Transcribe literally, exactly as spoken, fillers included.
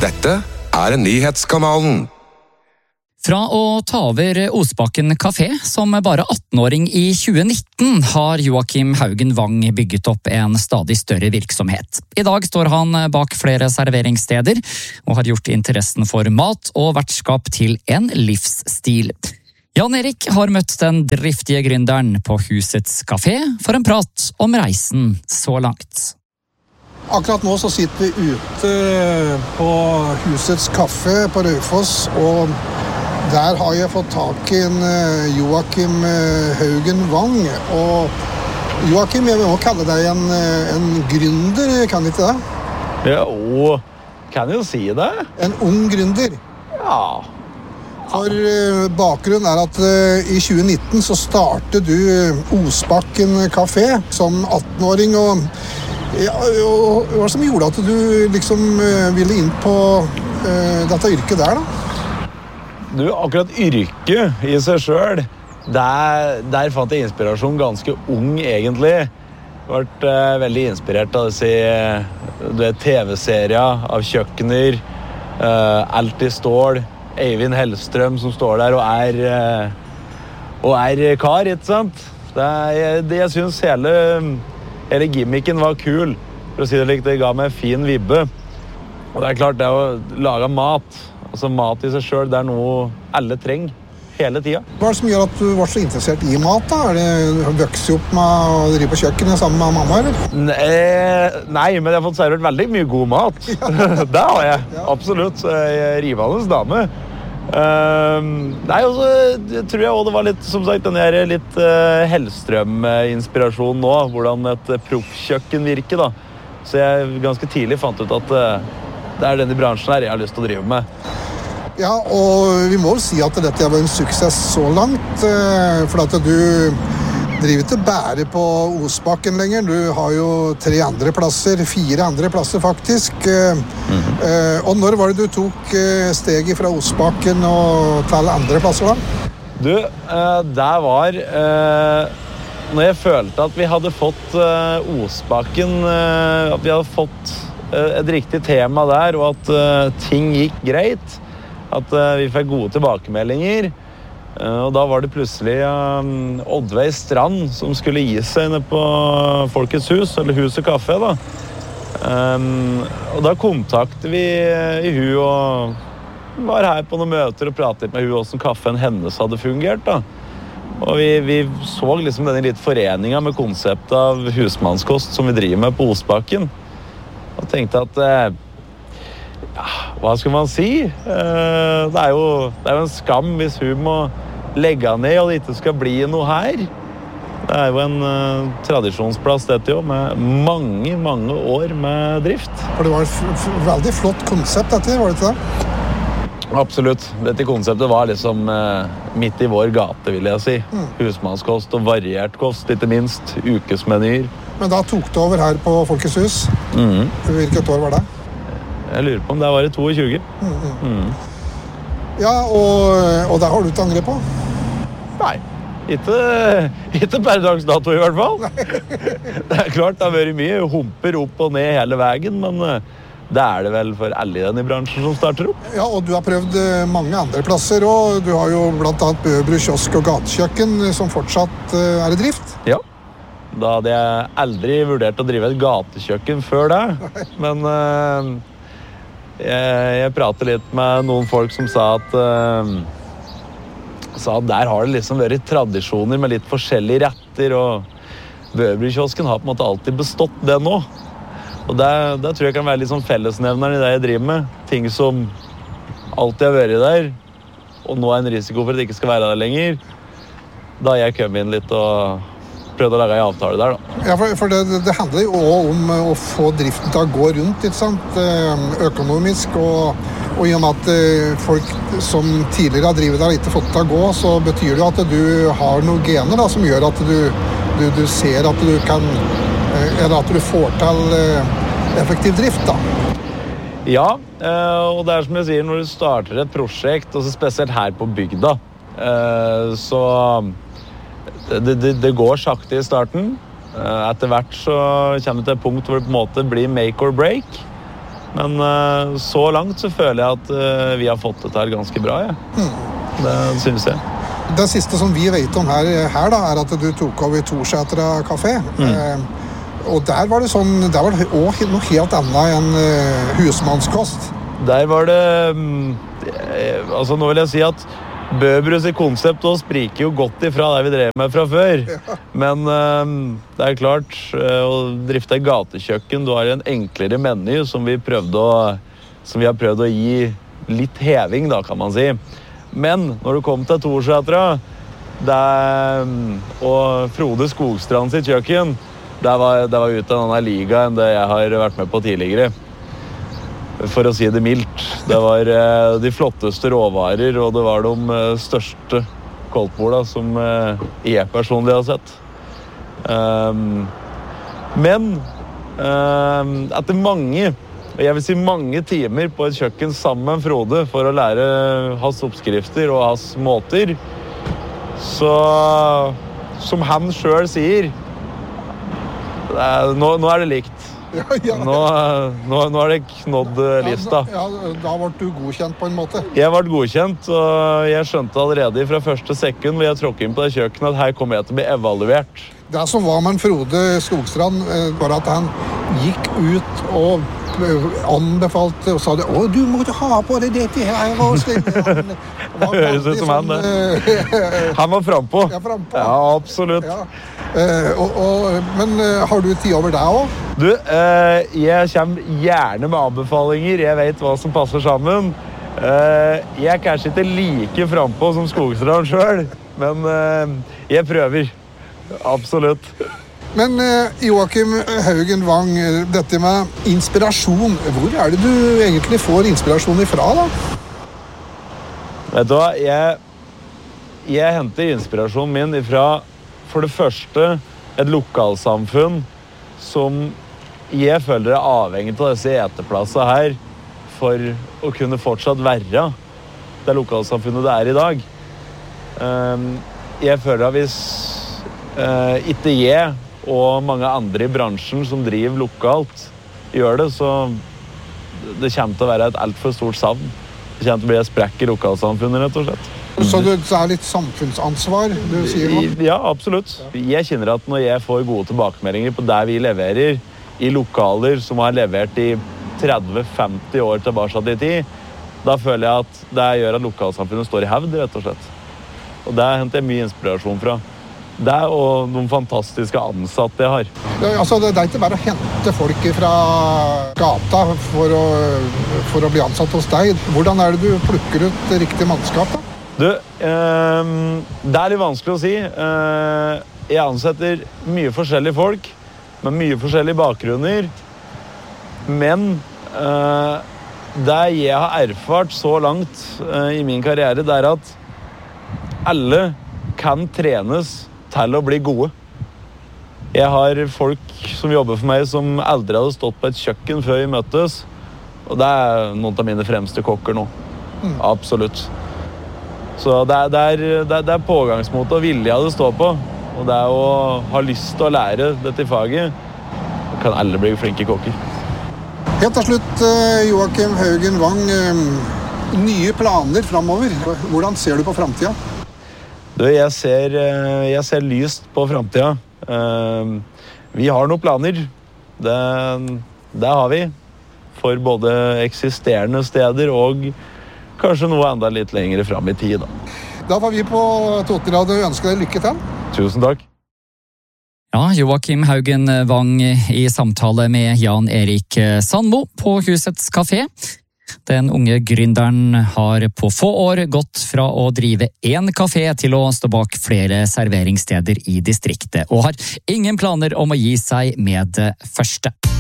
Dette er Nyhetskanalen. Fra å ta over Osbakken kafé som bare atten-åring i tjue nitten har Joakim Haugen Wang bygget opp en stadig større virksomhet. I dag står han bak flere serveringssteder og har gjort interessen for mat og vertskap til en livsstil. Jan Erik har møtt den driftige gründeren på Husets kafé for en prat om reisen så langt. Akkurat nå så sitter vi ute på Husets kafé på Raufoss, og der har jeg fått tak i en Joakim Haugen Wang. Og Joakim, jeg vil også kalle deg en, en gründer, kan ikke det? Ja, å, kan jo si det. En ung gründer. Ja. For bakgrunnen er at i tjue nitten så startet du Osbakken kafé som atten-åring, og ja, og hva som gjorde at du liksom ville inn på uh, dette yrket der da? Du, akkurat yrket i seg selv, der, der fant jeg inspirasjon ganske ung egentlig. Jeg har vært uh, veldig inspirert av disse du vet, T V-serier av kjøkkener, uh, Alt i stål, Eivind Hellstrøm som står der og er, uh, og er kar, ikke sant? Det, jeg, det, jeg synes hele... Hele gimmicken var kul, for å si det likt, det ga meg en fin vibbe. Og det er klart, det å lage mat, altså mat i seg selv, det er noe alle trenger, hele tiden. Hva er det som gjør at du var så interessert i mat da? Er det vokst opp med å drive på kjøkkenet sammen med mamma, eller? Nei, nei, men jeg har fått servert veldig mye god mat. Ja. Det har jeg, ja. Absolutt. Så jeg er rivende dame. Uh, nei, og så tror jeg også det var litt, som sagt, den her litt uh, Hellstrøm-inspirasjon nå, hvordan et uh, proffkjøkken virker da. Så jeg ganske tidlig fant ut at uh, det er denne bransjen her jeg har lyst til å drive med. Ja, og vi må vel si at dette var en suksess så langt, uh, for at du driver ikke bare på Osbakken lenger. Du har jo tre andre plasser, fire andre plasser faktisk. Mm-hmm. Uh, og når var det du tok uh, steget fra Osbakken og til andre plasser da? Du, uh, der var uh, når jeg følte at vi hadde fått uh, Osbakken, uh, at vi hadde fått uh, et riktig tema der, og at uh, ting gikk greit, at uh, vi fikk gode tilbakemeldinger. Og da var det plutselig um, Oddveig Strand som skulle gi seg ned på Folkets hus, eller Huset kafé da. Um, og da kontaktet vi i hun og var her på noen møter og pratet med hun hvordan kaffen hennes hadde fungert da. Og vi, vi så liksom denne litt foreningen med konseptet av husmannskost som vi driver med på Osbakken. Og tenkte at eh, ja, hva skal man si? Eh, det, er jo, det er jo en skam hvis hun må legge ned og det ikke skal bli noe her. Det er jo en uh, tradisjonsplass dette jo, med mange, mange år med drift. For det var et f- f- veldig flott konsept dette, var det ikke det? Absolutt. Dette konseptet var liksom uh, midt i vår gate, vil jeg si. Mm. Husmannskost og variert kost, ikke minst. Ukesmenyer. Men da tok det over her på Folkets hus. Mm. Hvilket år var det? Jeg lurer på om det var i tjue to. Mm. Mm. Ja, og, og det har du ikke angret på? Nei, ikke, ikke per dags dato i hvert fall. Det er klart det har vært mye humper opp og ned hele veien, men det er det vel for alle i denne bransjen som starter opp. Ja, og du har prøvd mange andre plasser, og du har jo blant annet Bøbru kiosk og gatekjøkken som fortsatt er i drift. Ja, da hadde jeg aldri vurdert å drive et gatekjøkken før det, men uh, jeg, jeg pratet litt med noen folk som sa at uh, sa at der har det liksom vært tradisjoner med litt forskjellige retter, og Bøbru-kiosken har på en måte alltid bestått det nå. Og det, det tror jeg kan være litt sånn fellesnevneren i det jeg driver med. Ting som alltid har vært der, og nå er en risiko for at det ikke skal være der lenger. Da jeg kom inn litt og prøvde å lage en avtale der da. Ja, for, for det, det handler jo også om å få driften til å gå rundt, ikke sant? Økonomisk, og, og i og med at folk som tidligere har drivet der ikke fått til å gå, så betyr det at du har noen gener da, som gjør at du, du, du ser at du kan, eller at du får til effektiv drift da. Ja, og det er som jeg sier, når du starter et prosjekt, og så spesielt her på bygda, så Det, det, det går sakte i starten. Etter hvert så kommer det til et punkt hvor det på en måte blir make or break. Men uh, så langt så føler jeg at uh, vi har fått det til ganske bra, ja. Mm. Det synes jeg. Det siste som vi vet om her, her da, er at du tok over Torsetra kafé. Mm. Eh, og der var det sånn, der var det også noe helt annet enn uh, husmannskost. Der var det, um, altså nå vil jeg si at Bøbrus i konsept også spriker jo godt ifra det vi drev med fra før. Ja. Men um, det er klart, uh, å drifte et gatekjøkken, du har en enklere meny som vi, prøvde å, som vi har prøvd å gi litt heving, da, kan man si. Men når du kom til Torsetra, og Frode Skogstrand sitt kjøkken, det var, det var ute av denne liga enn det jeg har vært med på tidligere. For å si det mildt. Det var eh, de flotteste råvarer, og det var de eh, største koldtborda som eh, jeg personlig har sett. Um, men um, etter mange jeg vil si mange timer på et kjøkken sammen med Frode for å lære hans oppskrifter og hans måter. Så som han selv sier, er, nå, nå er det likt. Ja, ja. Nå, nå, nå er det knodd lista. Ja, da ble du godkjent på en måte. Jeg ble godkjent, og jeg skjønte allerede fra første sekund hvor jeg tråkket inn på det kjøkkenet at her kommer jeg til å bli evaluert. Det som var med Frode Skogstrand var at han gikk ut og anbefalte og sa det, å, du må ha på deg dette her. Det høres ut som han, det. Han var frempå. Ja, frempå. Ja, absolutt. Ja. Eh, og, og, men har du tid over deg også? Du, eh, jeg kommer gjerne med anbefalinger. Jeg vet hva som passer sammen. Eh, jeg er kanskje ikke like frempå som Skogstrand selv, men eh, jeg prøver. Absolutt. Men Joakim Haugen Wang, dette med inspirasjon, hvor er det du egentlig får inspirasjon ifra da? Vet du hva, jeg, jeg henter inspirasjonen min ifra, for det første, et lokalsamfunn som jeg føler er avhengig av disse eteplassene her for å kunne fortsatt være det lokalsamfunnet det er i dag. Jeg føler at hvis ikke jeg og mange andre i bransjen som driver lokalt gjør det, så det kommer til å være et alt for stort savn. Det kommer til å bli en sprekk i lokalsamfunnet, rett og slett. Så det er litt samfunnsansvar, du sier nå? Ja, absolutt. Jeg kjenner at når jeg får gode tilbakemeldinger på det vi leverer i lokaler som har levert i tretti til femti år tilbake i tid, da føler jeg at det gjør at lokalsamfunnet står i hevd, rett og slett. Og det henter jeg mye inspirasjon fra. Det og noen fantastiske ansatte jeg har. Ja, altså, det er ikke bare å hente folk fra gata for å, for å bli ansatt hos deg. Hvordan er det du plukker ut riktig mannskap da? Du, eh, det er litt vanskelig å si. Eh, jeg ansetter mye forskjellige folk, med mye forskjellige bakgrunner. Men eh, det jeg har erfart så langt eh, i min karriere, det er at alle kan trenes til å bli gode. Jeg har folk som jobber for meg som aldri hadde stått på et kjøkken før vi møttes, og det er noen av mine fremste kokker nå. Mm. Absolutt. Så det er, det er, det er, det er pågangsmot og vilje det står på, og det er å ha lyst til å lære dette faget. Da kan alle bli flinke kokker. Helt til slutt, Joakim Haugen Wang, nye planer fremover. Hvordan ser du på fremtiden? Du, jeg ser, jeg ser lyst på fremtiden. Vi har noen planer. Det, det har vi. For både eksisterende steder og kanskje noe enda litt lengre frem i tid. Da, da får vi på Totenradio ønske deg lykke til. Tusen takk. Ja, Joakim Haugen Wang i samtale med Jan Erik Sandmo på Husets Kafé. Den unge gründeren har på få år gått fra å drive én kafé til å stå bak flere serveringssteder i distriktet, og har ingen planer om å gi seg med det første.